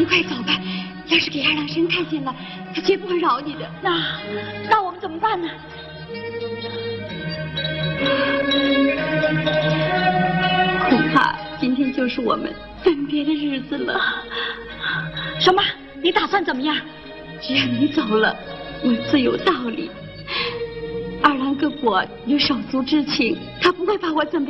你快走吧，要是给二郎神看见了，他绝不会饶你的。 那我们怎么办呢？ 恐怕今天就是我们分别的日子了。 什么？你打算怎么样？ 只要你走了，我自有道理。二郎哥哥有手足之情，他不会把我怎么样。